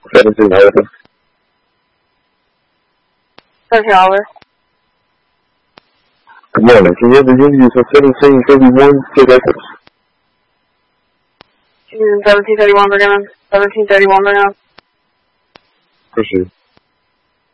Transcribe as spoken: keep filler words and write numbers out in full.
seventeen Oliver. seventeen Oliver. Good morning. Can you ever hear you for seventeen thirty-one to records? seventeen thirty-one, we're gonna, seventeen thirty-one, we're gonna. For sure.